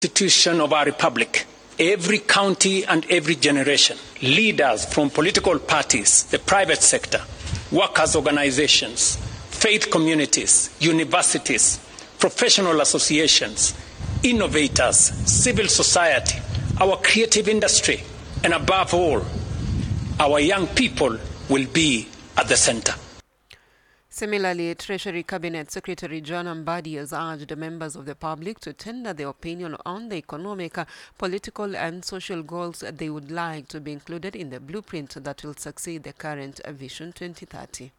Constitution of our republic, every county and every generation, leaders from political parties, the private sector, workers' organizations, faith communities, universities, professional associations, innovators, civil society, our creative industry, and above all, our young people will be at the center. Similarly, Treasury Cabinet Secretary John Mbadi has urged members of the public to tender their opinion on the economic, political and social goals they would like to be included in the blueprint that will succeed the current Vision 2030.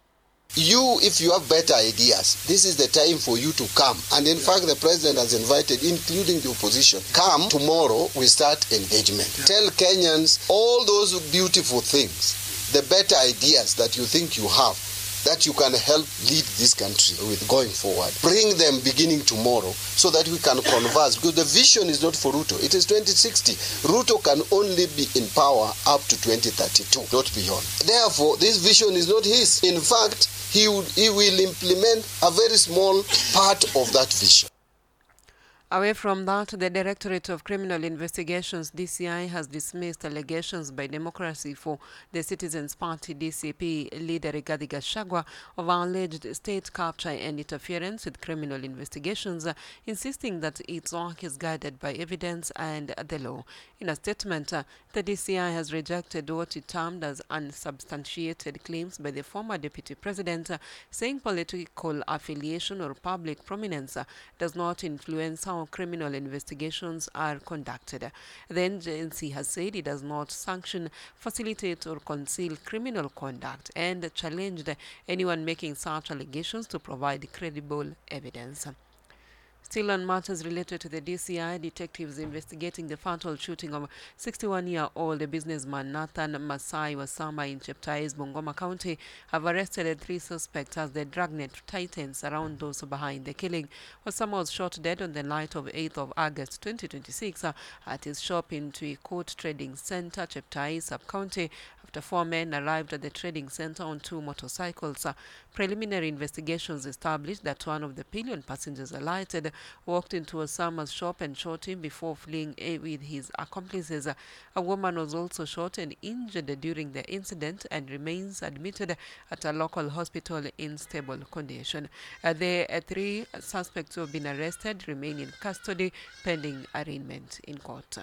If you have better ideas, this is the time for you to come. And in fact, the president has invited, including the opposition, come tomorrow, we start engagement. Tell Kenyans all those beautiful things, the better ideas that you think you have, that you can help lead this country with going forward. Bring them beginning tomorrow so that we can converse. Because the vision is not for Ruto. It is 2060. Ruto can only be in power up to 2032, not beyond. Therefore, this vision is not his. In fact, he will implement a very small part of that vision. Away from that, the Directorate of Criminal Investigations, DCI, has dismissed allegations by Democracy for the Citizens Party, DCP, leader Rigathi Gachagua of alleged state capture and interference with criminal investigations, insisting that its work is guided by evidence and the law. In a statement, the DCI has rejected what it termed as unsubstantiated claims by the former Deputy President, saying political affiliation or public prominence does not influence how criminal investigations are conducted. The agency has said it does not sanction, facilitate or conceal criminal conduct and challenged anyone making such allegations to provide credible evidence. Still on matters related to the DCI, detectives investigating the fatal shooting of 61-year-old businessman Nathan Masai Wasama in Cheptais, Bungoma County, have arrested 3 suspects as the dragnet tightens around those behind the killing. Wasama was shot dead on the night of 8th of August 2026 at his shop in Tuikot Trading Center, Cheptais Sub-County, after 4 men arrived at the trading center on 2 motorcycles. Preliminary investigations established that one of the pillion passengers alighted, walked into Osama's shop and shot him before fleeing with his accomplices. A woman was also shot and injured during the incident and remains admitted at a local hospital in stable condition. The 3 suspects who have been arrested remain in custody pending arraignment in court.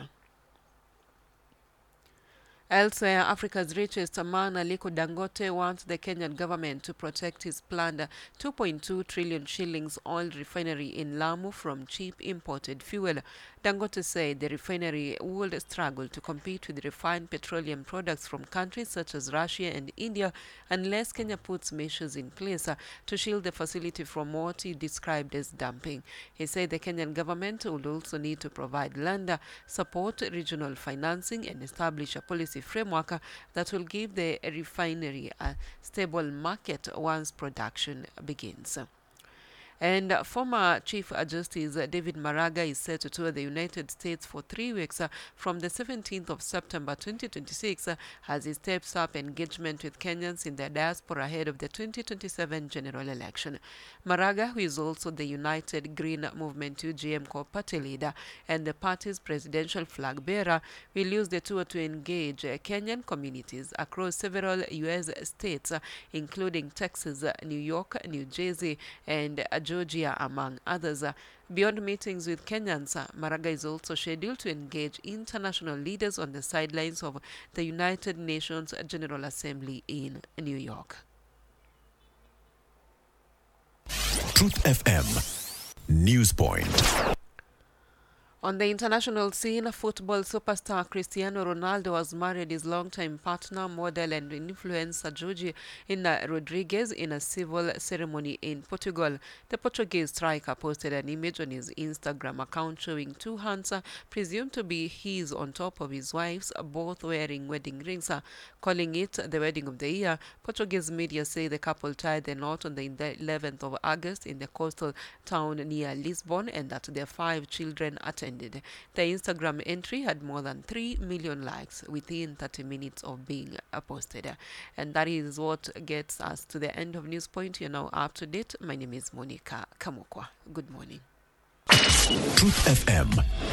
Elsewhere, Africa's richest man, Aliko Dangote, wants the Kenyan government to protect his planned 2.2 trillion shillings oil refinery in Lamu from cheap imported fuel. Dangote said the refinery would struggle to compete with refined petroleum products from countries such as Russia and India unless Kenya puts measures in place to shield the facility from what he described as dumping. He said the Kenyan government would also need to provide land, support regional financing, and establish a policy framework that will give the refinery a stable market once production begins. And former Chief Justice David Maraga is set to tour the United States for 3 weeks from the 17th of September 2026 as he steps up engagement with Kenyans in the diaspora ahead of the 2027 general election. Maraga, who is also the United Green Movement UGM co-party leader and the party's presidential flag bearer, will use the tour to engage Kenyan communities across several U.S. states, including Texas, New York, New Jersey, and Georgia, among others. Beyond meetings with Kenyans, Maraga is also scheduled to engage international leaders on the sidelines of the United Nations General Assembly in New York. Truth FM News Point. On the international scene, football superstar Cristiano Ronaldo has married his longtime partner, model and influencer Georgina Rodriguez in a civil ceremony in Portugal. The Portuguese striker posted an image on his Instagram account showing 2 hands presumed to be his on top of his wife's, both wearing wedding rings. Calling it the wedding of the year, Portuguese media say the couple tied the knot on the 11th of August in the coastal town near Lisbon and that their 5 children attended. The Instagram entry had more than 3 million likes within 30 minutes of being posted. And that is what gets us to the end of News Point. You're now up to date. My name is Monica Kamukwa. Good morning. Truth FM,